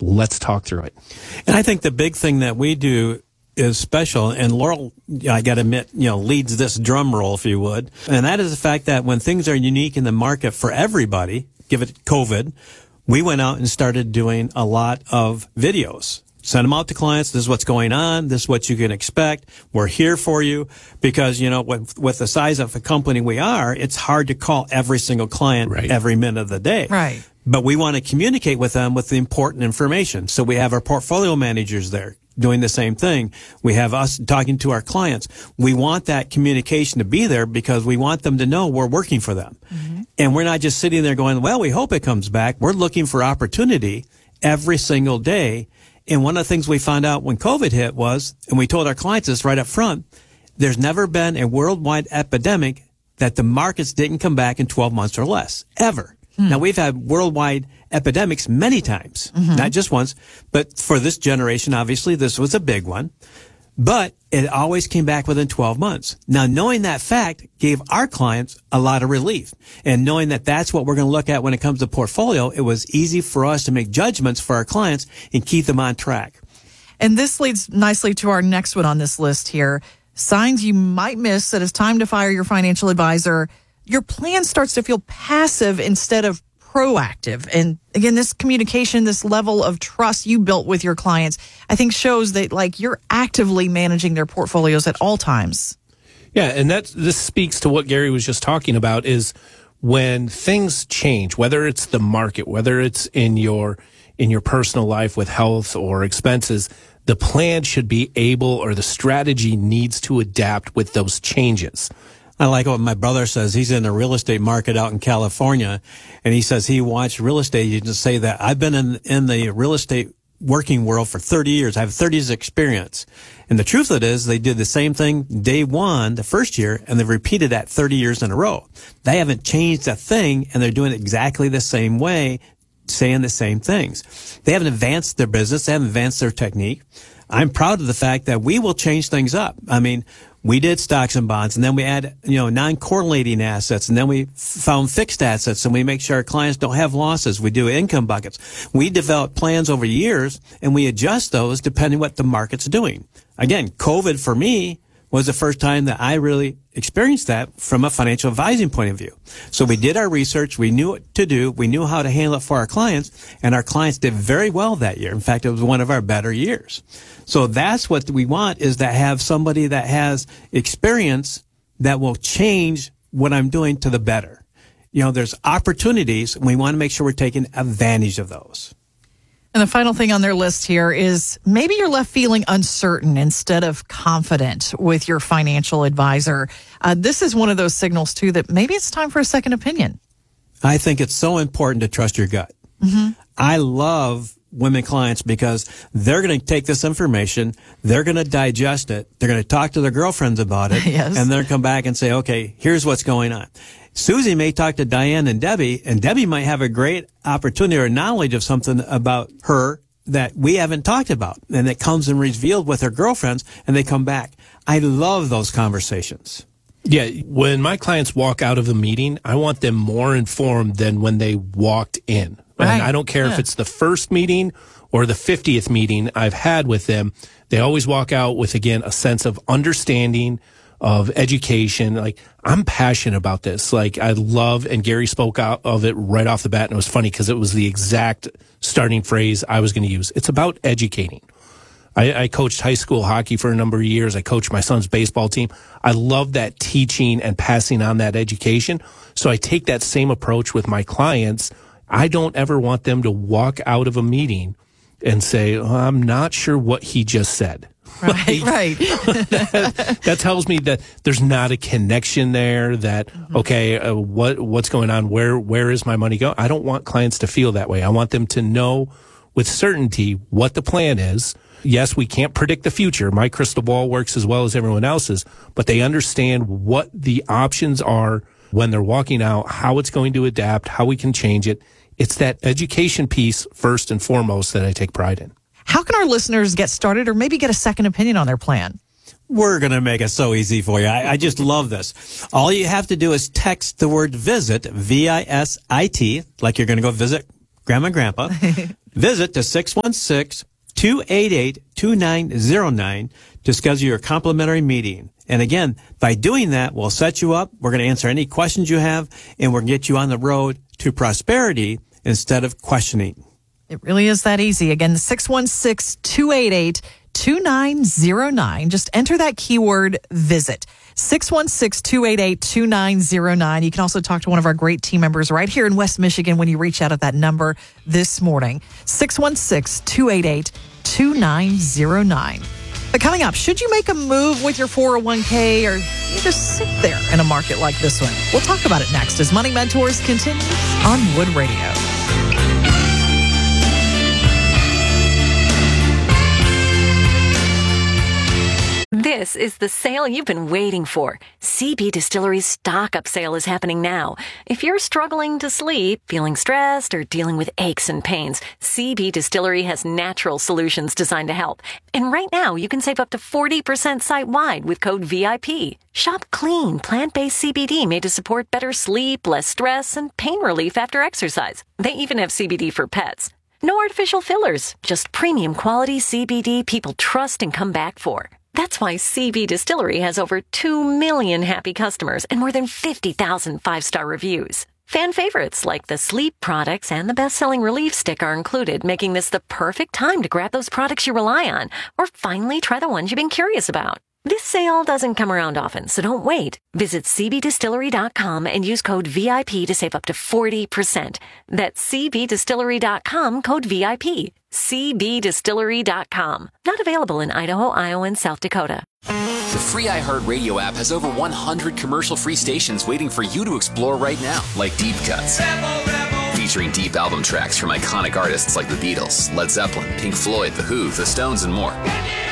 Let's talk through it. And I think the big thing that we do is special, and Laurel, I got to admit, leads this drum roll, if you would. And that is the fact that when things are unique in the market for everybody, give it COVID, we went out and started doing a lot of videos. Send them out to clients. This is what's going on. This is what you can expect. We're here for you because, with the size of the company we are, it's hard to call every single client every minute of the day. Right. But we want to communicate with them with the important information. So we have our portfolio managers there doing the same thing. We have us talking to our clients. We want that communication to be there because we want them to know we're working for them. Mm-hmm. And we're not just sitting there going, well, we hope it comes back. We're looking for opportunity every single day. And one of the things we found out when COVID hit was, and we told our clients this right up front, there's never been a worldwide epidemic that the markets didn't come back in 12 months or less, ever. Now, we've had worldwide epidemics many times, not just once, but for this generation, obviously, this was a big one. But it always came back within 12 months. Now, knowing that fact gave our clients a lot of relief. And knowing that that's what we're going to look at when it comes to portfolio, it was easy for us to make judgments for our clients and keep them on track. And this leads nicely to our next one on this list here. Signs you might miss that it's time to fire your financial advisor. Your plan starts to feel passive instead of proactive. And again, this communication, this level of trust you built with your clients, I think shows that you're actively managing their portfolios at all times. Yeah, and this speaks to what Gary was just talking about is when things change, whether it's the market, whether it's in your personal life with health or expenses, the plan should be able, or the strategy needs to adapt with those changes. I like what my brother says. He's in the real estate market out in California, and he says he watched real estate agents say that I've been in the real estate working world for 30 years. I have 30 years experience. And the truth of it is they did the same thing day one, the first year, and they've repeated that 30 years in a row. They haven't changed a thing, and they're doing it exactly the same way, saying the same things. They haven't advanced their business. They haven't advanced their technique. I'm proud of the fact that we will change things up. I mean, we did stocks and bonds, and then we add, non-correlating assets, and then we found fixed assets, and we make sure our clients don't have losses. We do income buckets. We develop plans over years, and we adjust those depending what the market's doing. Again, COVID for me was the first time that I really experienced that from a financial advising point of view. So we did our research. We knew what to do. We knew how to handle it for our clients, and our clients did very well that year. In fact, it was one of our better years. So that's what we want, is to have somebody that has experience that will change what I'm doing to the better. There's opportunities, and we want to make sure we're taking advantage of those. And the final thing on their list here is maybe you're left feeling uncertain instead of confident with your financial advisor. This is one of those signals, too, that maybe it's time for a second opinion. I think it's so important to trust your gut. Mm-hmm. I love women clients because they're going to take this information, they're going to digest it, they're going to talk to their girlfriends about it, yes. And they're going to come back and say, okay, here's what's going on. Susie may talk to Diane and Debbie might have a great opportunity or knowledge of something about her that we haven't talked about, and it comes and revealed with her girlfriends, and they come back. I love those conversations. Yeah, when my clients walk out of a meeting, I want them more informed than when they walked in. Right. And I don't care if it's the first meeting or the 50th meeting I've had with them. They always walk out with, again, a sense of understanding, of education. I'm passionate about this. I love, and Gary spoke out of it right off the bat, and it was funny because it was the exact starting phrase I was going to use. It's about educating. I coached high school hockey for a number of years. I coached my son's baseball team. I love that teaching and passing on that education. So I take that same approach with my clients. I don't ever want them to walk out of a meeting and say, I'm not sure what he just said. Right. That tells me that there's not a connection there, that, okay, what's going on? Where is my money going? I don't want clients to feel that way. I want them to know with certainty what the plan is. Yes, we can't predict the future. My crystal ball works as well as everyone else's, but they understand what the options are when they're walking out, how it's going to adapt, how we can change it. It's that education piece first and foremost that I take pride in. How can our listeners get started or maybe get a second opinion on their plan? We're going to make it so easy for you. I just love this. All you have to do is text the word VISIT, VISIT, like you're going to go visit Grandma and Grandpa, Visit the 616-288-2909 to schedule your complimentary meeting. And again, by doing that, we'll set you up. We're going to answer any questions you have, and we're going to get you on the road to prosperity instead of questioning. It really is that easy. Again, 616-288-2909. Just enter that keyword visit. 616-288-2909. You can also talk to one of our great team members right here in West Michigan when you reach out at that number this morning. 616-288-2909. But coming up, should you make a move with your 401k or you just sit there in a market like this one? We'll talk about it next as Money Mentors continues on Wood Radio. This is the sale you've been waiting for. CB Distillery's stock up sale is happening now. If you're struggling to sleep, feeling stressed, or dealing with aches and pains, CB Distillery has natural solutions designed to help. And right now, you can save up to 40% site-wide with code VIP. Shop clean, plant-based CBD made to support better sleep, less stress, and pain relief after exercise. They even have CBD for pets. No artificial fillers, just premium quality CBD people trust and come back for. That's why CB Distillery has over 2 million happy customers and more than 50,000 five-star reviews. Fan favorites like the sleep products and the best-selling relief stick are included, making this the perfect time to grab those products you rely on or finally try the ones you've been curious about. This sale doesn't come around often, so don't wait. Visit cbdistillery.com and use code VIP to save up to 40%. That's cbdistillery.com, code VIP. cbdistillery.com. Not available in Idaho, Iowa, and South Dakota. The free iHeartRadio app has over 100 commercial-free stations waiting for you to explore right now, like Deep Cuts. Featuring deep album tracks from iconic artists like the Beatles, Led Zeppelin, Pink Floyd, The Who, The Stones, and more.